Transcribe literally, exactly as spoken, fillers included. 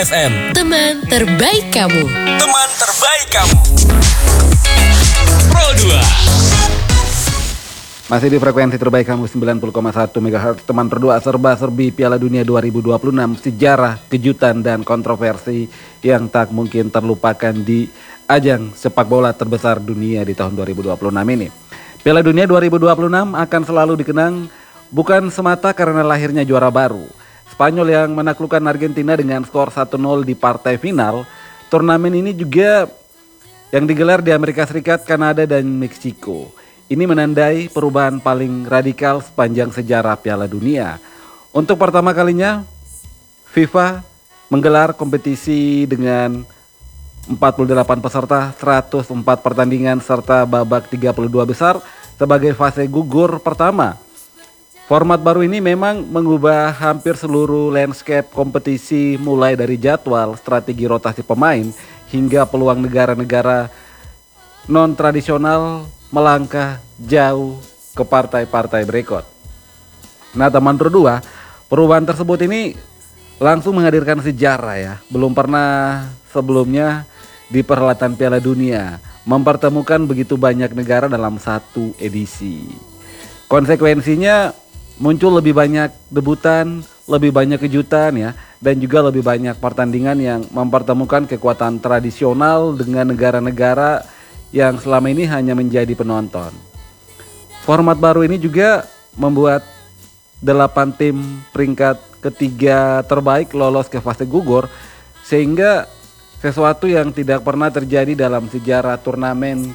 F M. Teman terbaik kamu. Teman terbaik kamu. Pro dua. Masih di frekuensi terbaik kamu sembilan puluh koma satu megahertz. Teman berdua serba-serbi Piala Dunia dua ribu dua puluh enam. Sejarah, kejutan, dan kontroversi yang tak mungkin terlupakan di ajang sepak bola terbesar dunia di tahun dua ribu dua puluh enam ini. Piala Dunia dua ribu dua puluh enam akan selalu dikenang bukan semata karena lahirnya juara baru. Spanyol yang menaklukkan Argentina dengan skor satu nol di partai final. Turnamen ini juga yang digelar di Amerika Serikat, Kanada, dan Meksiko. Ini menandai perubahan paling radikal sepanjang sejarah Piala Dunia. Untuk pertama kalinya, FIFA menggelar kompetisi dengan empat puluh delapan peserta, seratus empat pertandingan, serta babak tiga puluh dua besar sebagai fase gugur pertama. Format baru ini memang mengubah hampir seluruh landscape kompetisi, mulai dari jadwal, strategi rotasi pemain, hingga peluang negara-negara non-tradisional melangkah jauh ke partai-partai berikut. Nah, teman berdua, perubahan tersebut ini langsung menghadirkan sejarah ya. Belum pernah sebelumnya di perhelatan Piala Dunia mempertemukan begitu banyak negara dalam satu edisi. Konsekuensinya muncul lebih banyak debutan, lebih banyak kejutan ya, dan juga lebih banyak pertandingan yang mempertemukan kekuatan tradisional dengan negara-negara yang selama ini hanya menjadi penonton. Format baru ini juga membuat delapan tim peringkat ketiga terbaik lolos ke fase gugur, sehingga sesuatu yang tidak pernah terjadi dalam sejarah turnamen